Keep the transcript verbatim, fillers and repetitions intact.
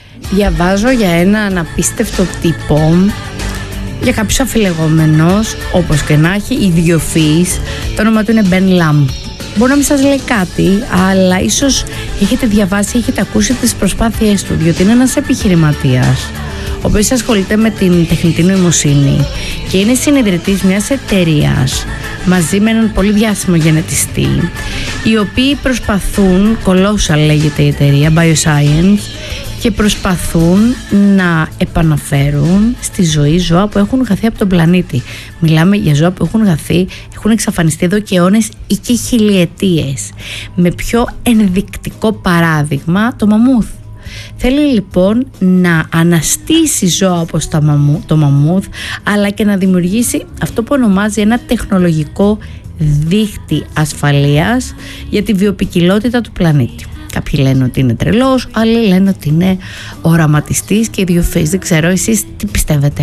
Διαβάζω για έναν απίστευτο τύπο, για κάποιος αφιλεγόμενος, όπως και να έχει, ιδιοφυής. Το όνομα του είναι Ben Lamb. Μπορεί να μην σας λέει κάτι, αλλά ίσως έχετε διαβάσει, έχετε ακούσει τις προσπάθειές του, διότι είναι ένας επιχειρηματίας, ο οποίος ασχολείται με την τεχνητή νοημοσύνη και είναι συνειδητής μιας εταιρείας μαζί με έναν πολύ διάσημο γενετιστή, οι οποίοι προσπαθούν, Colossal λέγεται η εταιρεία, Bioscience, και προσπαθούν να επαναφέρουν στη ζωή ζώα που έχουν χαθεί από τον πλανήτη. Μιλάμε για ζώα που έχουν χαθεί, έχουν εξαφανιστεί εδώ και αιώνες ή και χιλιετίες. Με πιο ενδεικτικό παράδειγμα το μαμούθ. Θέλει λοιπόν να αναστήσει ζώα όπως το, μαμού, το μαμούθ, αλλά και να δημιουργήσει αυτό που ονομάζει ένα τεχνολογικό δίχτυ ασφαλείας για τη βιοποικιλότητα του πλανήτη. Κάποιοι λένε ότι είναι τρελός, άλλοι λένε ότι είναι οραματιστής και ιδιοφυής. Δεν ξέρω εσείς τι πιστεύετε.